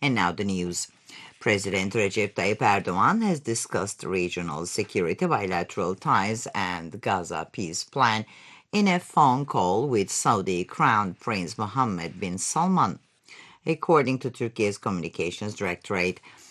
And now the news. President Recep Tayyip Erdogan has discussed regional security, bilateral ties, and Gaza peace plan in a phone call with Saudi Crown Prince Mohammed bin Salman. According to Turkey's Communications Directorate,